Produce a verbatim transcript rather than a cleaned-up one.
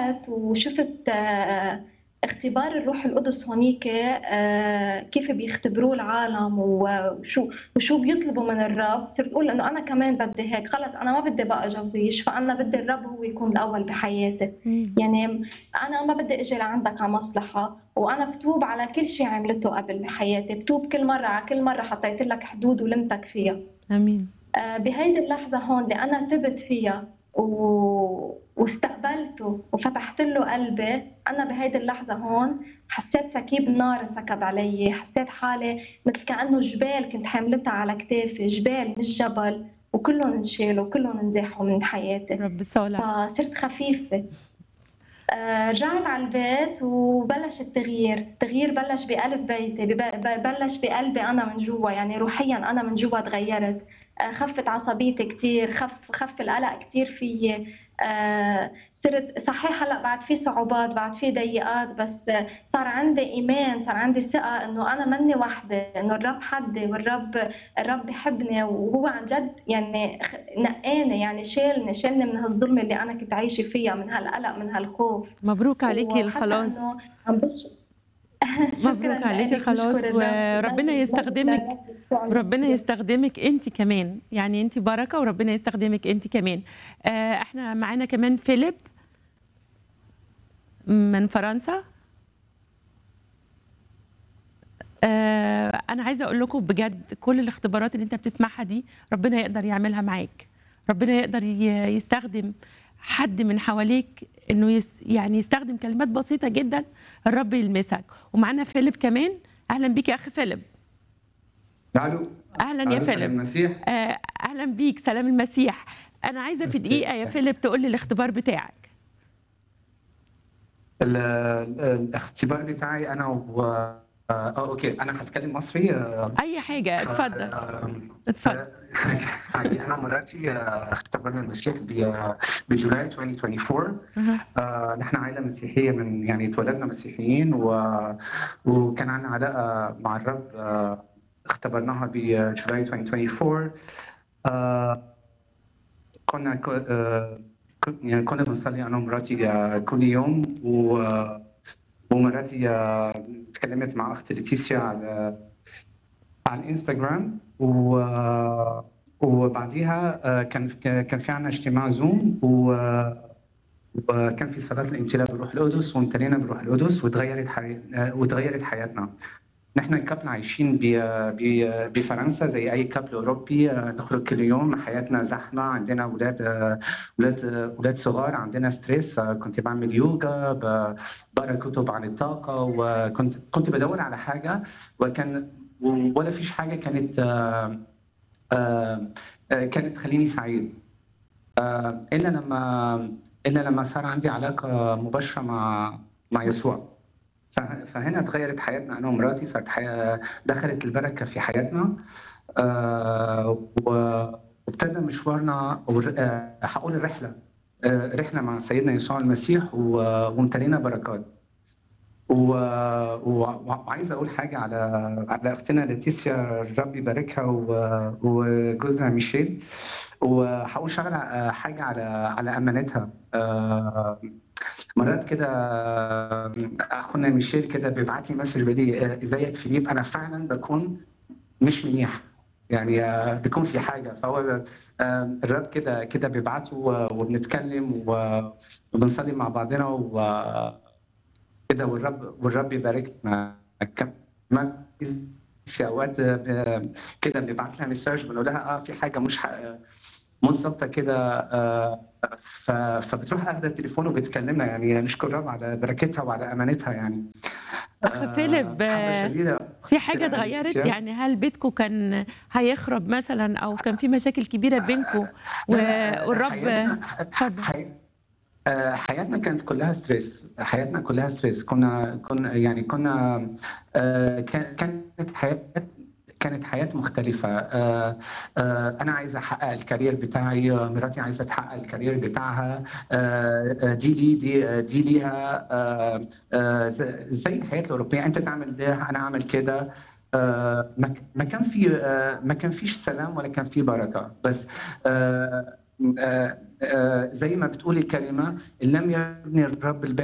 رجعت وشُفت آآ اختبار الروح القدس هونيك آآ كيف بيختبروه العالم و وشو وشو بيطلبوا من الرب، صرت أقول إنه أنا كمان بدي هيك، خلص أنا ما بدي بقى جوزيش، فأنا بدي الرب هو يكون الأول بحياتي، إمم. يعني أنا ما بدي أجي لعندك على مصلحة، وأنا باتوب على كل شي عملته قبل بحياتي، باتوب كل مرّة على كل مرّة حطيت لك حدود ولمتك فيها. آمين. آآ بهيدي اللحظة هون اللي أنا تِبت فيها و واستقبلته وفتحت له قلبي، أنا بهيدي اللحظة هون حسّيت سكيب نار انسكب عليّ، حسّيت حالي متل كإنه جبال كنت حاملتها على كتافي، جبال مش جبل، وكلّن انشالوا وكلّن انزاحوا من حياتي، الرب صالح. فصرت خفيفة. آآ رجعت على البيت وبلش التغيير، التغيير بلش بقلب بيتي، بب ب بلش بقلبي أنا من جوا، يعني روحيًا أنا من جوا اتغيّرت، آآ خفِّت عصبيتي كتير، خف خف القلق كتير فيّي، آآ صرت صحيح هلأ بعد في صعوبات، بعد في ضيقات، بس صار عندي إيمان، صار عندي ثقة إنه أنا ماني وحدي، إنه الرب حدّي والرب الرب بيحبني وهو عن جد يعني خ نقّاني يعني شالني، شالني من هالظلمة اللي أنا كنت عايشة فيها، من هالقلق، من هالخوف، مبروك عليكِ وحتى الخلاص. إنه عم بش شكرًا مبروك عليكِ لإلِك، الخلاص، نشكر الرب وربنا ومجد مجد يستخدمِك، للرب يسوع وربنا المسيح. يستخدمِك أنتِ كمان، يعني أنتِ بركة وربنا يستخدمِك أنتِ كمان. آآ إحنا معانا كمان فيليب من فرنسا. آآ أنا عايزة أقول لكم بجد كل الاختبارات اللي أنت بتسمعها دي ربنا يقدر يعملها معاك، ربنا يقدر ي يستخدم حد من حواليك إنه يس يعني يستخدم كلمات بسيطة جدًا الرب يلمسك، ومعانا فيليب كمان. أهلًا بيك يا أخ فيليب. ألو، أهلًا يا ألو سلام فيليب. المسيح. آآ أهلًا بيك، سلام المسيح. أنا عايزة في دقيقة يا فيليب تقول لي الاختبار بتاعك. ال ال الاختبار بتاعي أنا و آه أوكي، أنا هاتكلم مصري آآ أي حاجة، ف اتفضل، آمم اتفضل. آآ يعني أنا ومراتي آآ اختبرنا المسيح ب بجولاي ألفين وأربعة وعشرين. أها. آآ نحن عائلة مسيحية من يعني اتولدنا مسيحيين و وكان عندنا علاقة مع الرب آآ اختبرناها بجولاي ألفين وأربعة وعشرين. آآ كنا ك آآ ك يعني كنا بنصلي أنا ومراتي آه، كل يوم و ومراتي اتكلمت مع أختي ليتيسيا على على الإنستجرام و وبعديها آآ كان ف كان في عندنا اجتماع Zoom و وكان في صلاة الامتلاء بالروح القدس وامتلينا بالروح القدس واتغيّرت حي آآ واتغيّرت حياتنا. نحن couple عايشين ب ب بفرنسا زي أي couple أوروبي، نخرج كل يوم، حياتنا زحمة، عندنا ولاد ولاد ولاد صغار، عندنا stress. كنت باعمل يوجا، ب باقرا كتب عن الطاقة، وكنت كنت بادوّر على حاجة وكان ولا فيش حاجة كانت آآ آآ كانت تخلّيني سعيد. آآ إلا لمّا إلا لمّا صار عندي علاقة مباشرة مع مع يسوع. فه فهنا اتغيّرت حياتنا أنا ومراتي، صارت حياة دخلت البركة في حياتنا. آآ و وابتدى مشوارنا ور آآ هاقول الرحلة، آآ رحلة مع سيدنا يسوع المسيح و وامتلينا بركات. و و وعايز أقول حاجة على على أختنا ليتيسيا، الرب يباركها و وجوزها ميشيل، وهاقول شغلة حاجة على على أمانتها. آآ مرات كده أخونا ميشيل كده بيبعت لي message بيقول لي آآ إزيك فيليب، أنا فعلًا باكون مش منيح، يعني بيكون في حاجة، فهو آآ الرب كده كده بيبعته وبنتكلم و وبنصلي مع بعضنا و كده والرب والرب يباركنا. كمان في أوقات ب كده بنبعت لها message بنقول لها آه في حاجة مش ح مش ضابطة كده. آآ ف فبتروح آخدة التليفون وبتكلمنا، يعني نشكر الرب على بركتها وعلى أمانتها يعني. أخ آآ فيليب، محبة آه، شديدة في حاجة أختنا اتغيّرت؟ ليتيسيا. يعني هل بيتكم كان هيخرب مثلًا أو كان في مشاكل كبيرة بينكم و لا، لأ، آآ والرب حياتنا اتفضل. ح آآ حياتنا كانت كلّها stress، حياتنا كلّها stress. كنا كنا يعني كنا آآ كان كانت حياة كانت حياة مختلفة. آآ آآ أنا عايز أحقق الcareer بتاعي، مراتي عايزة تحقق الcareer بتاعها. آآ دي لي دي دي ليها. آآ آآ ز زي الحياة الأوروبية، أنت تعمل ده، أنا أعمل كده. آآ ما ك ما كان في آآ ما كان فيش سلام ولا كان في بركة، بس آآ آه، آه، زي ما بتقول الكلمة، إن لم يبني الرب البيت